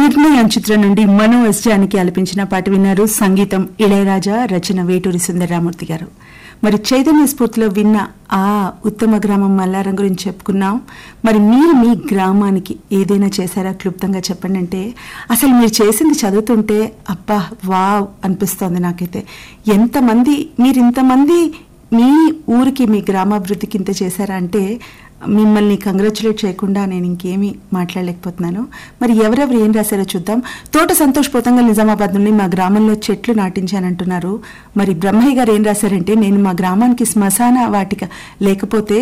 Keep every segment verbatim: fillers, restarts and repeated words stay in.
నిర్ణయం చిత్రం నుండి మనో ఎస్ జానకి ఆలపించిన పాట విన్నారు. సంగీతం ఇళయరాజా, రచన వేటూరి సుందరరామూర్తి గారు. మరి చైతన్య స్ఫూర్తిలో విన్న ఆ ఉత్తమ గ్రామం మల్లారం గురించి చెప్పుకున్నాం. మరి మీరు మీ గ్రామానికి ఏదైనా చేశారా క్లుప్తంగా చెప్పండి. అంటే అసలు మీరు చేసింది చదువుతుంటే అబ్బా వావ్ అనిపిస్తోంది నాకైతే. ఎంతమంది మీరు ఇంతమంది మీ ఊరికి మీ గ్రామాభివృద్ధికి ఇంత చేశారా అంటే మిమ్మల్ని కంగ్రాచులేట్ చేయకుండా నేను ఇంకేమీ మాట్లాడలేకపోతున్నాను. మరి ఎవరెవరు ఏం రాశారో చూద్దాం. తోట సంతోష్ పోతంగల్ నిజామాబాద్ నుండి మా గ్రామంలో చెట్లు నాటించానంటున్నారు. మరి బ్రహ్మయ్య గారు ఏం రాశారంటే నేను మా గ్రామానికి శ్మశాన వాటిక లేకపోతే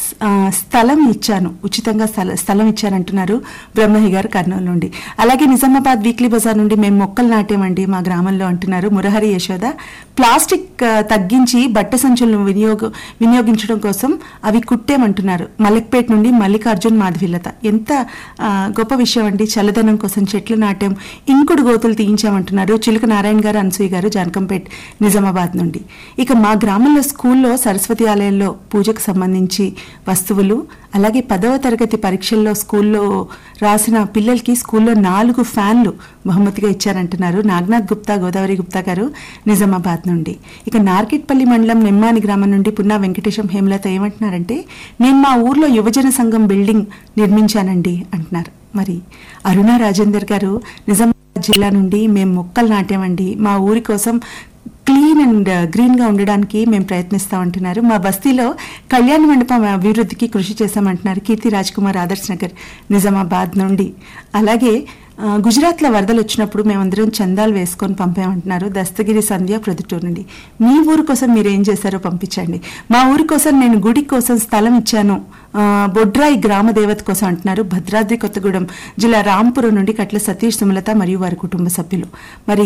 స్థలం ఇచ్చాను, ఉచితంగా స్థల స్థలం ఇచ్చానంటున్నారు బ్రహ్మయ్య గారు కర్నూలు నుండి. అలాగే నిజామాబాద్ వీక్లీ బజార్ నుండి మేము మొక్కలు నాటామండి మా గ్రామంలో అంటున్నారు మురహరి యశోద. ప్లాస్టిక్ తగ్గించి బట్ట సంచులను వినియోగ వినియోగించడం కోసం అవి కుట్టేమంటున్నారు మలక్పేట నుండి మల్లికార్జున్ మాధవిలత. ఎంత గొప్ప విషయం అండి. చల్లదనం కోసం చెట్లు నాటాం, ఇంకుడు గోతులు తీయించామంటున్నారు చిలుక నారాయణ గారు, అనసూయ గారు జానకంపేట్ నిజామాబాద్ నుండి. ఇక మా గ్రామంలో స్కూల్లో సరస్వతి ఆలయంలో పూజకు సంబంధించి వస్తువులు, అలాగే పదవ తరగతి పరీక్షల్లో స్కూల్లో రాసిన పిల్లలకి స్కూల్లో నాలుగు ఫ్యాన్లు బహుమతిగా ఇచ్చారంటున్నారు నాగనాథ్ గుప్తా, గోదావరి గుప్తా గారు నిజామాబాద్ నుండి. ఇక నార్కెట్పల్లి మండలం నెమ్మాని గ్రామం నుండి పున్నా వెంకటేశం హేమలత ఏమంటున్నారంటే నేను మా ఊర్లో యువజన సంఘం బిల్డింగ్ నిర్మించానండి అంటున్నారు. మరి అరుణ రాజేందర్ గారు నిజామాబాద్ జిల్లా నుండి మేము మొక్కలు నాటామండి, మా ఊరి కోసం క్లీన్ అండ్ గ్రీన్ గా ఉండడానికి మేము ప్రయత్నిస్తామంటున్నారు. మా బస్తీలో కళ్యాణ మండపం అభివృద్ధికి కృషి చేశామంటున్నారు కీర్తి రాజ్ కుమార్, ఆదర్శ్ నగర్ నిజామాబాద్ నుండి. అలాగే గుజరాత్లో వరదలు వచ్చినప్పుడు మేమందరం చందాలు వేసుకొని పంపామంటున్నారు దస్తగిరి సంధ్య ప్రొద్దుటూరు నుండి. మీ ఊరి కోసం మీరు ఏం చేశారో పంపించండి. మా ఊరి కోసం నేను గుడి కోసం స్థలం ఇచ్చాను బొడ్రాయి గ్రామ దేవత కోసం అంటున్నారు భద్రాద్రి కొత్తగూడెం జిల్లా రాంపురం నుండి కట్ల సతీష్, సుమలత మరియు వారి కుటుంబ సభ్యులు. మరి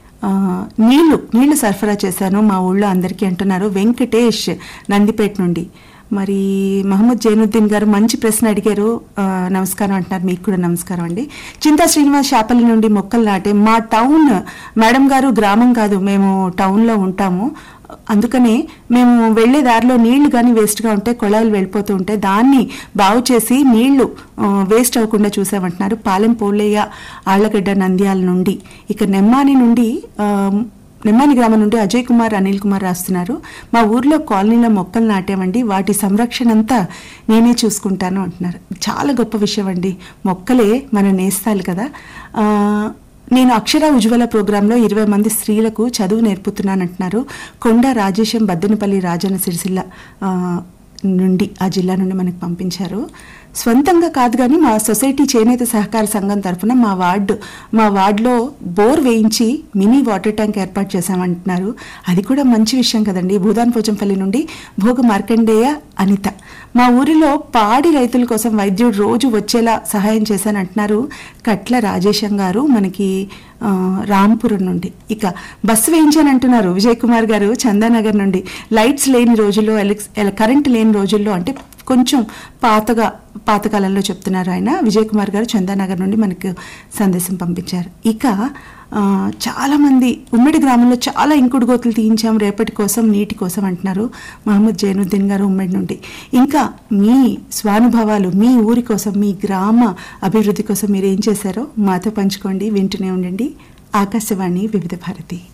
నీళ్లు నీళ్లు సరఫరా చేశాను మా ఊళ్ళో అందరికీ అంటున్నారు వెంకటేష్ నందిపేట నుండి. మరి మహమ్మద్ జైనుద్దీన్ గారు మంచి ప్రశ్న అడిగారు, నమస్కారం అంటున్నారు. మీకు కూడా నమస్కారం అండి. చింతా శ్రీనివాస్ శాపల్లి నుండి మొక్కలు నాటే మా టౌన్ మేడం గారు గ్రామం కాదు, మేము టౌన్లో ఉంటాము, అందుకనే మేము వెళ్లే దారిలో నీళ్లు కానీ వేస్ట్గా ఉంటే కొళాయిలు వెళ్ళిపోతూ ఉంటే దాన్ని బాగు చేసి నీళ్లు వేస్ట్ అవ్వకుండా చూసామంటున్నారు పాలెం పోలేయ ఆళ్లగడ్డ నంద్యాల నుండి. ఇక నెమ్మాని నుండి నెమ్మాని గ్రామం నుండి అజయ్ కుమార్, అనిల్ కుమార్ రాస్తున్నారు మా ఊర్లో కాలనీలో మొక్కలు నాటామండి, వాటి సంరక్షణ అంతా నేనే చూసుకుంటాను అంటున్నారు. చాలా గొప్ప విషయం అండి, మొక్కలే మన నేస్తాలు కదా. నేను అక్షర ఉజ్వల ప్రోగ్రాంలో ఇరవై మంది స్త్రీలకు చదువు నేర్పుతున్నానంటున్నారు కొండ రాజేశం, బద్దెనపల్లి రాజన్న సిరిసిల్ల నుండి, ఆ జిల్లా నుండి మనకు పంపించారు. స్వంతంగా కాదు కానీ మా సొసైటీ చేనేత సహకార సంఘం తరఫున మా వార్డు మా వార్డులో బోర్ వేయించి మినీ వాటర్ ట్యాంక్ ఏర్పాటు చేశామంటున్నారు. అది కూడా మంచి విషయం కదండి. భూదాన్ పోచంపల్లి నుండి భోగ మార్కండేయ అనిత. మా ఊరిలో పాడి రైతుల కోసం వైద్యుడు రోజు వచ్చేలా సహాయం చేశానంటున్నారు కట్ల రాజేశం గారు మనకి రాంపురం నుండి. ఇక బస్సు వేయించానంటున్నారు విజయ్ కుమార్ గారు చందానగర్ నుండి. లైట్స్ లేని రోజుల్లో ఎలక్స్ కరెంట్ లేని రోజుల్లో అంటే కొంచెం పాతగా పాతకాలంలో చెప్తున్నారు ఆయన. విజయ్ కుమార్ గారు చందానగర్ నుండి మనకు సందేశం పంపించారు. ఇక చాలామంది ఉమ్మడి గ్రామంలో చాలా ఇంకుడు గోతులు తీయించాం రేపటి కోసం నీటి కోసం అంటున్నారు మహమ్మద్ జైనుద్దీన్ గారు ఉమ్మడి నుండి. ఇంకా మీ స్వానుభవాలు మీ ఊరి కోసం మీ గ్రామ అభివృద్ధి కోసం మీరు ఏం చేశారో మాతో పంచుకోండి. వింటూనే ఉండండి ఆకాశవాణి వివిధ భారతి.